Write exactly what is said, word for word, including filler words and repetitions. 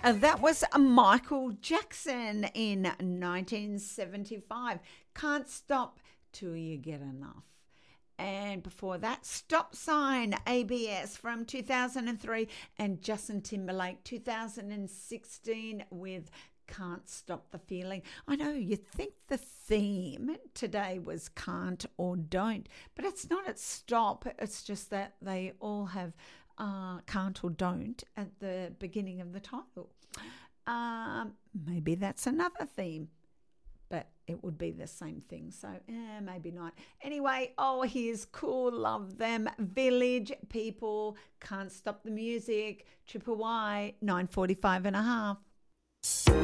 Uh, that was uh, Michael Jackson in nineteen seventy-five. Can't Stop Till You Get Enough. And before that, Stop Sign, A B S from two thousand three, and Justin Timberlake two thousand sixteen with Can't Stop the Feeling. I know you think the theme today was can't or don't, but it's not at stop. It's just that they all have uh, can't or don't at the beginning of the title. Um, maybe that's another theme, but it would be the same thing. So eh, maybe not. Anyway, oh, here's Cool, Love Them, Village People, Can't Stop the Music, Triple Y, nine forty-five and a half.